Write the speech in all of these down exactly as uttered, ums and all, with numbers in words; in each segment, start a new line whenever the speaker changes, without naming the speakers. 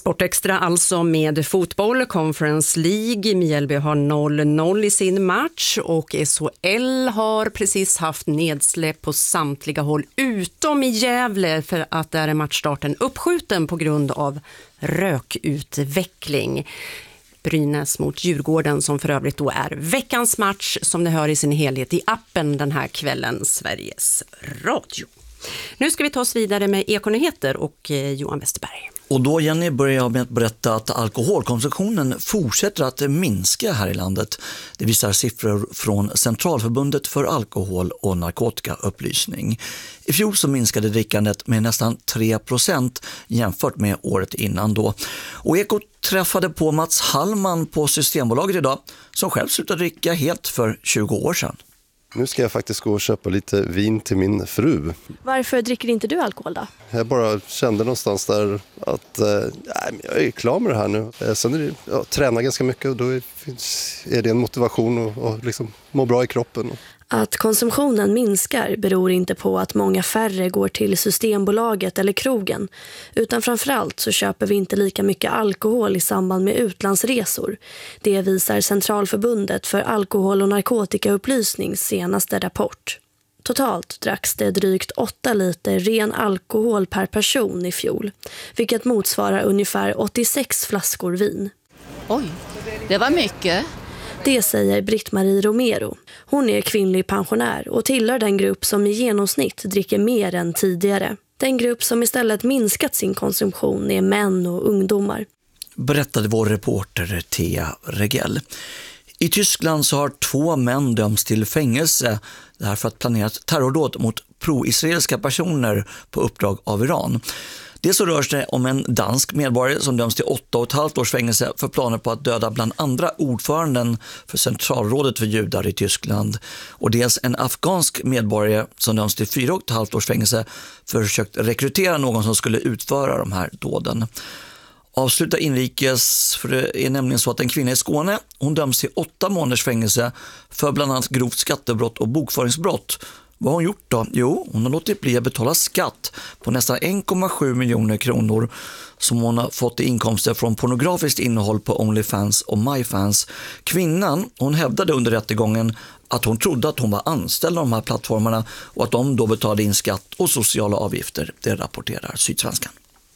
Sportextra alltså med fotboll, Conference League. Mjällby har noll noll i sin match och S H L har precis haft nedsläpp på samtliga håll utom i Gävle för att där är matchstarten uppskjuten på grund av rökutveckling. Brynäs mot Djurgården som för övrigt då är veckans match som ni hör i sin helhet i appen den här kvällen, Sveriges Radio. Nu ska vi ta oss vidare med Ekonyheter och Johan Westerberg.
Och då, Jenny, börjar jag med att berätta att alkoholkonsumtionen fortsätter att minska här i landet. Det visar siffror från Centralförbundet för alkohol- och narkotikaupplysning. I fjol så minskade drickandet med nästan tre procent jämfört med året innan då. Och Eko träffade på Mats Hallman på Systembolaget idag som själv slutade dricka helt för tjugo år sedan.
Nu ska jag faktiskt gå och köpa lite vin till min fru.
Varför dricker inte du alkohol då?
Jag bara kände någonstans där att eh, jag är klar med det här nu. Eh, sen är det, jag tränar ganska mycket och då är, är det en motivation att och liksom må bra i kroppen.
Att konsumtionen minskar beror inte på att många färre går till Systembolaget eller krogen, utan framförallt så köper vi inte lika mycket alkohol i samband med utlandsresor. Det visar Centralförbundet för alkohol- och narkotikaupplysnings senaste rapport. Totalt dracks det drygt åtta liter ren alkohol per person i fjol, vilket motsvarar ungefär åttiosex flaskor vin.
Oj, det var mycket.
Det säger Britt-Marie Romero. Hon är kvinnlig pensionär och tillhör den grupp som i genomsnitt dricker mer än tidigare. Den grupp som istället minskat sin konsumtion är män och ungdomar.
Berättade vår reporter Thea Regell. I Tyskland så har två män dömts till fängelse därför att planerat terrordåd mot pro-israeliska personer på uppdrag av Iran. Det så rör sig om en dansk medborgare som döms till åtta och ett halvt års fängelse för planer på att döda bland andra ordföranden för centralrådet för judar i Tyskland. Och dels en afghansk medborgare som döms till fyra och ett halvt års fängelse för att försökt rekrytera någon som skulle utföra de här dåden. Avsluta inrikes, för det är nämligen så att en kvinna i Skåne, hon döms till åtta månaders fängelse för bland annat grovt skattebrott och bokföringsbrott. Vad har hon gjort då? Jo, hon har låtit bli att betala skatt på nästan en komma sju miljoner kronor som hon har fått i inkomster från pornografiskt innehåll på OnlyFans och MyFans. Kvinnan, hon hävdade under rättegången att hon trodde att hon var anställd av de här plattformarna och att de då betalade in skatt och sociala avgifter. Det rapporterar Sydsvenskan.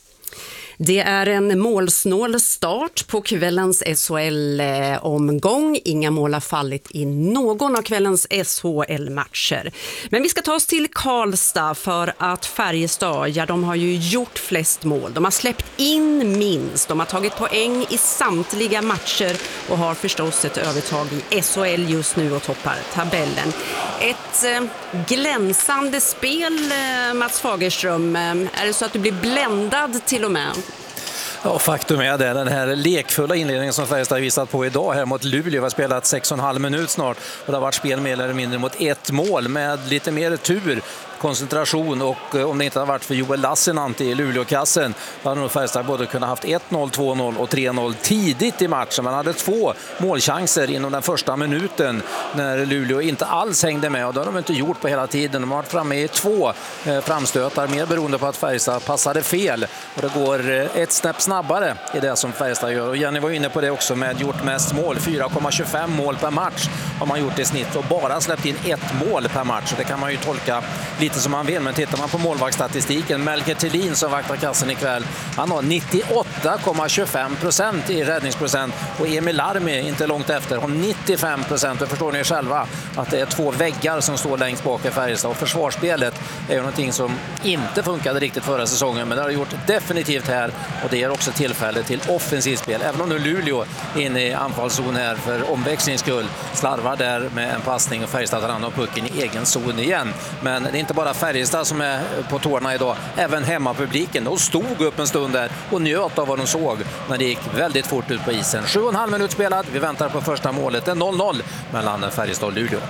Det är en målsnål start på kvällens S H L-omgång. Inga mål har fallit i någon av kvällens S H L-matcher. Men vi ska ta oss till Karlstad för att Färjestad, ja, de har ju gjort flest mål. De har släppt in minst. De har tagit poäng i samtliga matcher och har förstås ett övertag i S H L just nu och toppar tabellen. Ett eh, glänsande spel, eh, Mats Fagerström. Är det så att du blir bländad till och med?
Ja, faktum är det. Den här lekfulla inledningen som Färjestad har visat på idag här mot Luleå har spelat sex och en halv minut snart och det har varit spel mer eller mindre mot ett mål med lite mer tur, koncentration och om det inte har varit för Joel Lassinantti i Luleå-kassen då hade nog Färjestad både kunnat haft ett noll, två noll och tre noll tidigt i matchen. Man hade två målchanser inom den första minuten när Luleå inte alls hängde med och det har de inte gjort på hela tiden. De har varit framme i två framstötar mer beroende på att Färjestad passade fel och det går ett snäpp snabbare i det som Färjestad gör. Och Jenny var inne på det också med gjort mest mål. fyra komma tjugofem mål per match har man gjort i snitt och bara släppt in ett mål per match. Och det kan man ju tolka lite som man vill, men tittar man på målvaktsstatistiken, Melker Thelin som vaktar kassen ikväll, han har nittioåtta komma tjugofem procent i räddningsprocent och Emil Larmi inte långt efter har nittiofem procent. Det förstår ni själva att det är två väggar som står längst bak i Färjestad och försvarsspelet är ju någonting som inte funkade riktigt förra säsongen, men det har gjort definitivt här och det ger också tillfälle till offensivt spel. Även om nu Luleå är inne i anfallszon här för omväxlingsskull, slarvar där med en passning och Färjestad tar hand om pucken i egen zon igen. Men det är inte bara Färjestad som är på tårna idag, även hemmapubliken. De stod upp en stund där och njöt av vad de såg när det gick väldigt fort ut på isen. Sju och en halv minut spelad, vi väntar på första målet. Det är noll noll mellan Färjestad och Luleå.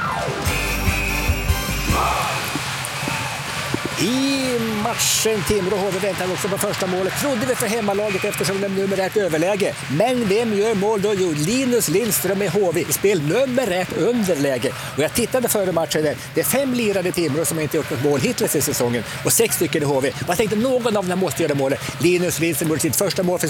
I matchen Timrå H V väntar också på första målet. Trodde vi för hemmalaget eftersom de numerärt överläge. Men vem gör mål då? Jo, Linus Lindström med H V. Spel numerärt underläge. Och jag tittade före matchen där. Det är fem lirade Timrå som inte gjort något mål hittills i säsongen. Och sex stycken i H V. Jag tänkte någon av dem måste göra målet. Linus Lindström gjorde sitt första mål för